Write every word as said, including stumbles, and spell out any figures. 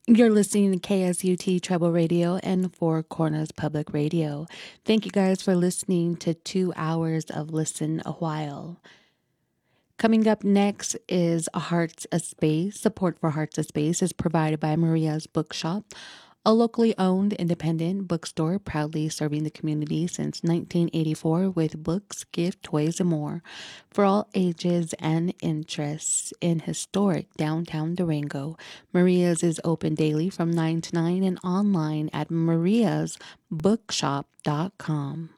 You're listening to K S U T Treble Radio and Four Corners Public Radio. Thank you guys for listening to two hours of Listen a While. Coming up next is Hearts a Space. Support for Hearts a Space is provided by Maria's Bookshop, a locally owned independent bookstore proudly serving the community since nineteen eighty-four with books, gift, toys, and more for all ages and interests in historic downtown Durango. Maria's is open daily from nine to nine and online at marias bookshop dot com.